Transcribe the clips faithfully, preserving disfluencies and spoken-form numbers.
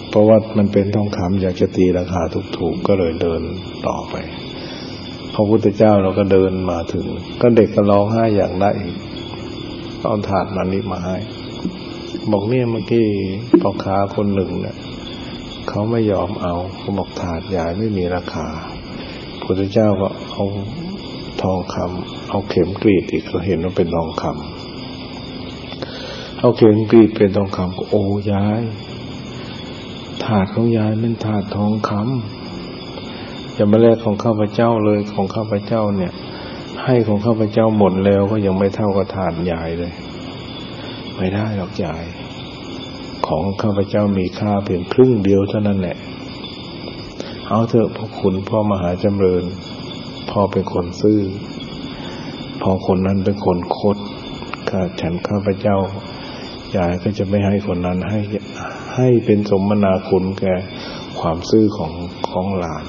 เพราะว่ามันเป็นทองคำอยากจะตีราคาถูกๆก็เลยเดินต่อไปพระพุทธเจ้าเราก็เดินมาถึงก็เด็กก็ร้องไห้อยากได้อีกเอาถาดมานี้มาให้บอกเนี่ยเมื่อกี้พ่อค้าคนหนึ่งเนี่ยเขาไม่ยอมเอาเขาบอกถาดใหญ่ไม่มีราคาพระพุทธเจ้าก็เอาทองคำเอาเข็มกรีดอีกเขาเห็นว่าเป็นทองคำเอาเข็มกรีดเป็นทองคำก็โอ้ยายถาดของยายเป็นถาดทองคำอย่ามาแลกของข้าพเจ้าเลยของข้าพเจ้าเนี่ยให้ของข้าพเจ้าหมดแล้วก็ยังไม่เท่ากับถาดยายเลยไม่ได้หรอกยายของข้าพเจ้ามีค่าเพียงครึ่งเดียวเท่านั้นแหละเอาเถอะพ่อคุณพ่อมหาจำเริญพ่อเป็นคนซื่อพ่อคนนั้นเป็นคนคดข้าฉันข้าพเจ้ายายก็จะไม่ให้คนนั้นให้ให้เป็นสมนาคุณแก่ความซื่อของของหลาน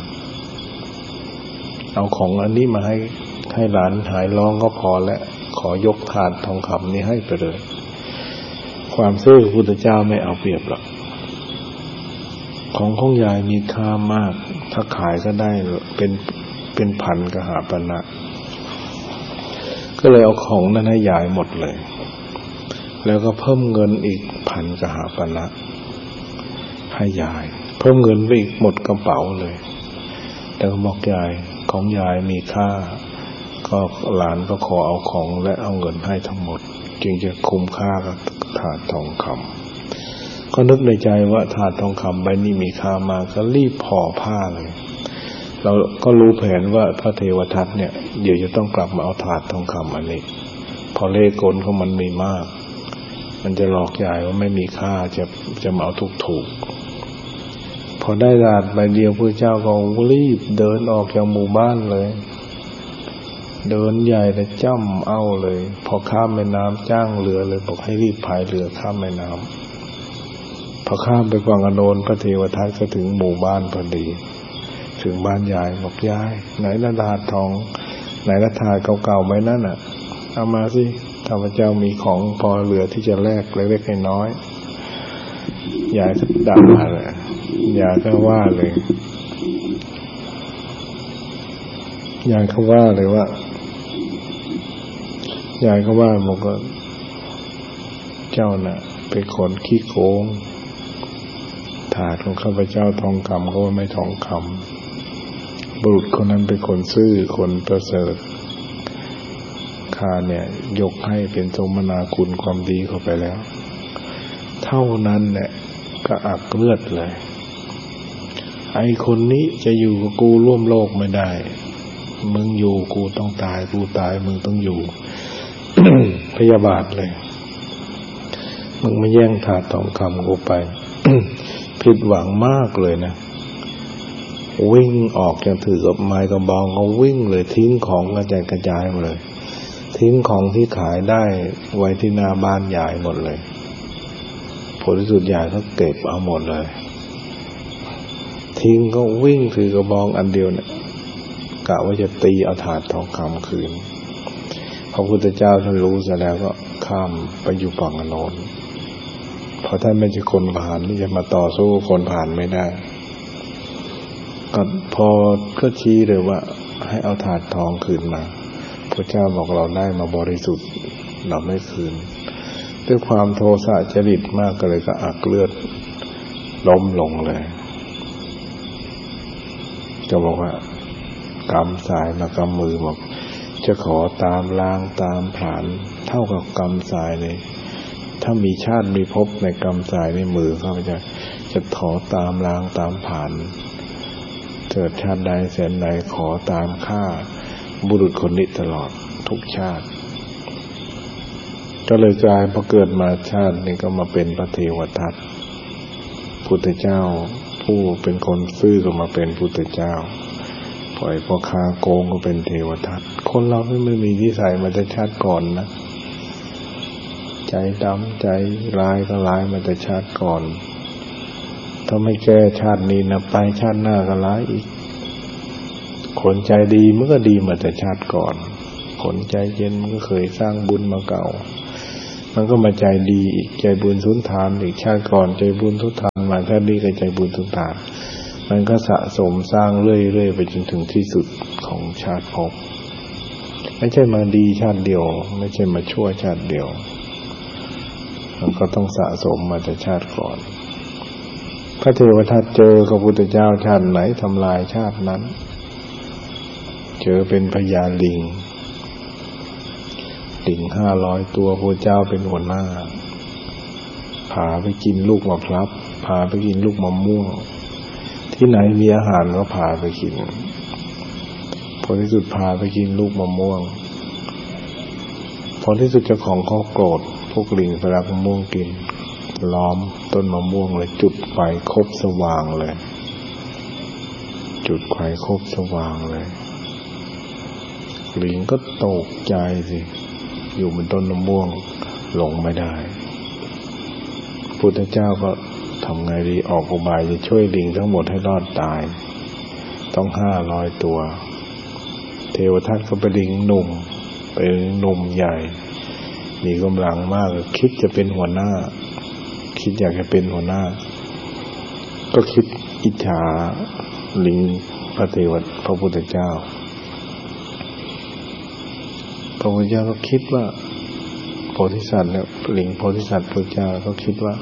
เอาของอันนี้มาให้ให้หลานหายร้องก็พอแล้วขอยกถาดทองคำนี้ให้ไปเลยความซื่อพระพุทธเจ้าไม่เอาเปรียบหรอกของของยายมีค่ามากถ้าขายก็ได้เป็นเป็นพันกหาปณะก็เลยเอาของนั้นให้ยายหมดเลยแล้วก็เพิ่มเงินอีกพันกหาปณะให้ยายเพิ่มเงินไปอีกหมดกระเป๋าเลยแต่ก็บอกยายของยายมีค่าก็หลานก็ขอเอาของและเอาเงินให้ทั้งหมดจึงจะคุ้มค่ากับถาดทองคำก็นึกในใจว่าถาดทองคำใบนี้มีค่ามากก็รีบห่อผ้าเลยเราก็รู้แผนว่าพระเทวทัตเนี่ยเดี๋ยวจะต้องกลับมาเอาถาดทองคำอันนี้พอเลขกลของมันมีมากมันจะหลอกยายว่าไม่มีค่าจะจะมาเอาถูกๆพอได้ถาดใบเดียวพระเจ้าก็รีบเดินออกจากหมู่บ้านเลยเดินใหญ่แต่จ้ำเอาเลยพอข้ามแม่น้ำจ้างเรือเลยบอกให้รีบพายเรือข้ามแม่น้ำพอข้ามไปฝั่งอโนนพระเทวทัตก็ถึงหมู่บ้านพอดีถึงบ้านยายบอกยายไหนละถาดทองไหนละถาดเก่าๆไหมนั่นน่ะเอามาสิข้าพเจ้ามีของพอเหลือที่จะแลกเล็กๆน้อยๆยายก็ด่าเลยยายก็ว่าเลยยายเขาว่าเลยว่ายายก็ว่าบอกว่าเจ้าน่ะเป็นคนขี้โกงถาดของข้าพเจ้าทองคำก็ว่าไม่ทองคำบุรุษคนนั้นเป็นคนซื่อคนประเสริฐข้าเนี่ยยกให้เป็นสมนาคุณความดีเข้าไปแล้วเท่านั้นแหละก็อักเลือดเลยไอ้คนนี้จะอยู่กับกูร่วมโลกไม่ได้มึงอยู่กูต้องตายกูตายมึงต้องอยู่ พยาบาทเลยมึงมาแย่งถาดทองคำกูไป ผิดหวังมากเลยนะวิ่งออกจากถือกับไม้กระบองเขาวิ่งเลยทิ้งของกระจายกระจายหมดเลยทิ้งของที่ขายได้ไว้ที่หน้าบ้านยายหมดเลยผลที่สุดยายเขาเก็บเอาหมดเลยทิ้งก็วิ่งถือกระบองอันเดียวเนี่ยกะว่าจะตีเอาถาดทองคำคืนพระพุทธเจ้าท่านรู้เสร็จแล้วก็ข้ามไปอยู่ฝั่งโน้นเพราะท่านไม่ใช่คนผ่านที่จะมาต่อสู้คนผ่านไม่ได้ก็พอก็ชี้เลยว่าให้เอาถาดทองคืนมาพระเจ้าบอกเราได้มาบริสุทธิ์เราไม่คืนด้วยความโทสะจริตมากก็เลยก็อักเลือดล้มลงเลยจะบอกว่ากำสายมากำมือบอกจะขอตามล้างตามผลาญเท่ากับกำสายเลยถ้ามีชาติมีภพในกำสายในมือเขาจะจะขอตามล้างตามผลาญเกิดชาติใดแสนใดขอตามฆ่าบุรุษคนนี้ตลอดทุกชาติก็เลยกลายพอเกิดมาชาตินี้ก็มาเป็นพระเทวทัตพุทธเจ้าผู้เป็นคนซื่อก็มาเป็นพุทธเจ้าปล่อยพ่อค้าโกงก็เป็นเทวทัตคนเราไม่มีนิสัยมาแต่ชาติก่อนนะใจดำใจร้ายก็ร้ายมาแต่ชาติก่อนถ้าไม่แก้ชาตินี้นะไปชาติหน้าก็ร้ายอีกคนใจดีมันก็ดีมาแต่ชาติก่อนคนใจเย็นมันก็เคยสร้างบุญมาเก่ามันก็มาใจดีอีกใจบุญสุนทานอีกชาติก่อนใจบุญสุนทานมาชาตินี้ก็ใจบุญสุนทานมันก็สะสมสร้างเรื่อยๆไปจนถึงที่สุดของชาติภพไม่ใช่มาดีชาติเดียวไม่ใช่มาชั่วชาติเดียวมันก็ต้องสะสมมาแต่ชาติก่อนพระเทวทัตเจอพระพุทธเจ้าชาติไหนทำลายชาตินั้นเจอเป็นพญาลิงลิงห้าร้อยตัวพระเจ้าเป็นหัวหน้าพาไปกินลูกมะพร้าวพาไปกินลูกมะม่วงที่ไหนมีอาหารก็พาไปกินพอที่สุดพาไปกินลูกมะม่วงพอที่สุดเจ้าของเขาโกรธพวกลิงไปรับมะม่วงกินล้อมต้นมะม่วงเลยจุดไฟคบสว่างเลยจุดไฟคบสว่างเลยลิงก็ตกใจสิอยู่บนต้นมะม่วงลงไม่ได้พุทธเจ้าก็ทำไงดีออกอุบายจะช่วยลิงทั้งหมดให้รอดตายต้องห้าร้อยตัวเทวทัตก็เป็นลิงหนุ่มเป็นหนุ่มใหญ่มีกำลังมากคิดจะเป็นหัวหน้าคิดอยากจะเป็นหัวหน้าก็คิดอิจฉาลิงพระเทวทัตพระพุทธเจ้าพระพุทธเจ้าก็คิดว่าโพธิสัตว์เนี่ยลิงโพธิสัตว์พระเจ้าก็คิดว่า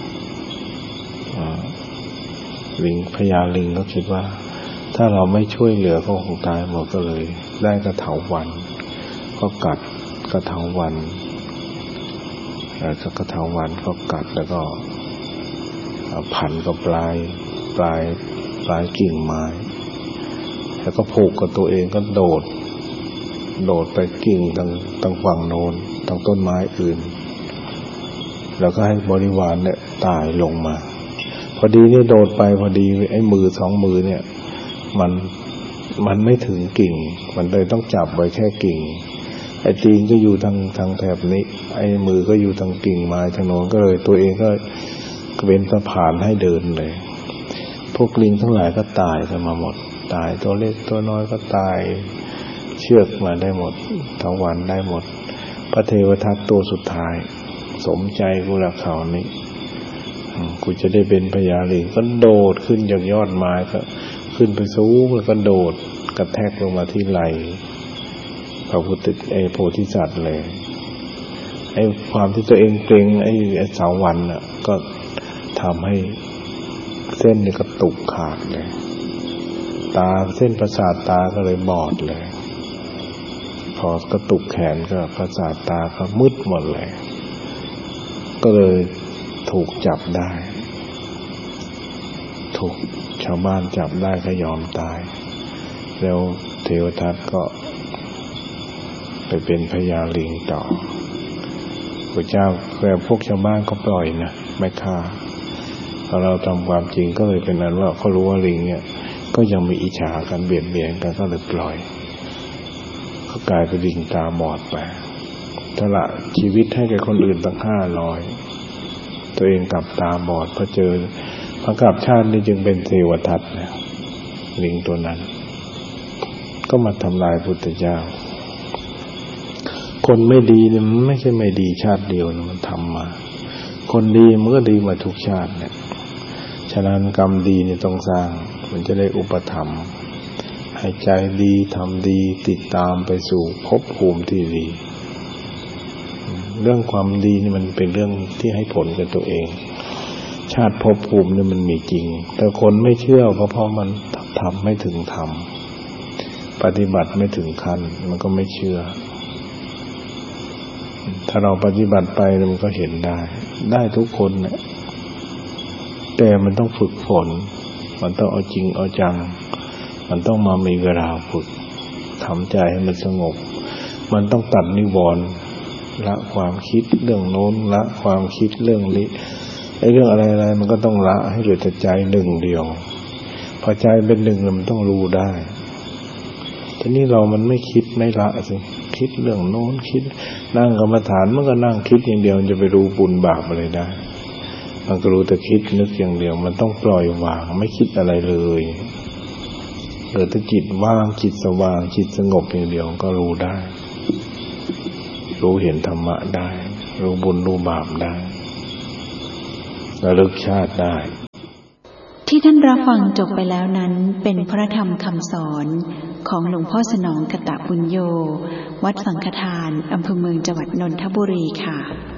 ลิงพญาลิงก็คิดว่าถ้าเราไม่ช่วยเหลือก็คงตายหมดก็เลยได้กระเถาวัลย์ก็กัดกระเถาวัลย์แล้วกระเถาวัลย์ก็กัดแล้วก็พันกับปลายปลายปลายกิ่งไม้แล้วก็ผูกกับตัวเองก็โดดโดดไปกิ่งทางทางฝั่งโน้นทางต้นไม้อื่นแล้วก็ให้บริวารเนี่ยตายลงมาพอดีนี่โดดไปพอดีไอ้มือสองมือเนี่ยมันมันไม่ถึงกิ่งมันเลยต้องจับไว้แค่กิ่งไอ้ตีนก็อยู่ทางทางแถบนี้ไอ้มือก็อยู่ทางกิ่งไม้ทางโน้นก็เลยตัวเองก็เป็นสะพานให้เดินเลยพวกลิงทั้งหลายก็ตายกันมาหมดตายตัวเล็กตัวน้อยก็ตายเชือกมาได้หมดทั้งวันได้หมดพระเทวทัตตัวสุดท้ายสมใจกูละคราวนี้กูจะได้เป็นพญาลิงก็โดดขึ้นจากยอดไม้ก็ขึ้นไปสูงแล้วก็โดดกระแทกลงมาที่ไหล่พระพุทธไอ้โพธิสัตว์เลยไอ้ความที่ตัวเองเกรงไอ้เสาวันน่ะก็ทำให้เส้นนี่กระตุกขาดเลยตาเส้นประสาทตาก็เลยบอดเลยพอกระตุกแขนก็ประสาทตาก็มืดหมดเลยก็เลยถูกจับได้ถูกชาวบ้านจับได้ก็ยอมตายแล้วเทวทัตก็ไปเป็นพญาลิงต่อพระเจ้าแล้วพวกชาวบ้านก็ปล่อยนะไม่ฆ่าพอเราทำความจริงก็เลยเป็นนั้นว่าเขารู้ว่าลิงเนี่ยก็ยังมีอิจฉากันเบียดเบียนกันก็เลยปล่อยก็กลายเป็นลิงตาบอดไปสละชีวิตให้แก่คนอื่นตั้งห้าร้อยตัวเองกลับตาบอดพอเจอพระกลับชาตินี้จึงเป็นเทวทัตนะลิงตัวนั้นก็มาทำลายพุทธเจ้าคนไม่ดีเนี่ยมันไม่ใช่ไม่ดีชาติเดียวนะมันทำมาคนดีมันก็ดีมาทุกชาติเนี่ยฉะนั้นกรรมดีเนี่ยต้องสร้างมันจะได้อุปถัมภ์ให้ใจดีทำดีติดตามไปสู่ภพภูมิที่ดีเรื่องความดีนี่มันเป็นเรื่องที่ให้ผลกับตัวเองชาติภพภูมินี่มันมีจริงแต่คนไม่เชื่อก็เพราะมันทำไม่ถึงธรรมปฏิบัติไม่ถึงขั้นมันก็ไม่เชื่อถ้าเราปฏิบัติไปมันก็เห็นได้ได้ทุกคนเนี่ยแต่มันต้องฝึกฝนมันต้องเอาจริงเอาจังมันต้องมามีเวลาฝึกทำใจให้มันสงบมันต้องตัดนิวรณ์ละความคิดเรื่องโน้นละความคิดเรื่องนี้ไอ้เรื่องอะไรๆมันก็ต้องละให้เหลือแต่ใจหนึ่งเดียวพอใจเป็นหนึ่งมันต้องรู้ได้ทีนี้เรามันไม่คิดไม่ละสิคิดเรื่องโน้นคิดนั่งกรรมฐานมันก็นั่งคิดอย่างเดียวจะไปรู้บุญบาปอะไรได้มันก็รู้แต่คิดนึกอย่างเดียวมันต้องปล่อยวางไม่คิดอะไรเลยเหลือแต่จิตว่างจิตสว่างจิตสงบอย่างเดียวก็รู้ได้รู้เห็นธรรมะได้รู้บุญรู้บาปได้ระลึกชาติได้ที่ท่านรับฟังจบไปแล้วนั้นเป็นพระธรรมคำสอนของหลวงพ่อสนองกตบุญโญวัดสังฆทานอำเภอเมืองจังหวัดนนทบุรีค่ะ